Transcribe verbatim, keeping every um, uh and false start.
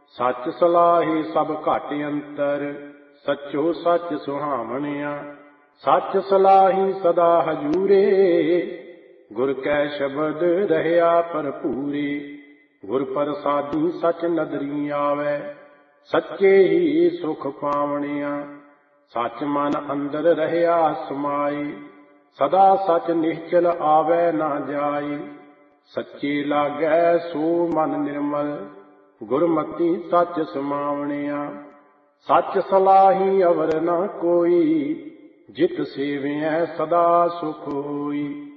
सच सलाही सब घट अंतर, सचो सच सुहावनिया। सच सलाही सदा हजूरे, गुर कै शब्द रहया भरपूरे। गुर प्रसादी सच नदरी आवे, सच्चे ही सुख पावनिया। सच मन अंदर रहया समाए, सदा सच निश्चल आवे ना जाए। सच्चे लागै सो मन निर्मल, गुरमति सच समावनिया। सच सलाही अवर न कोई, जित सेवियै सदा सुख होई।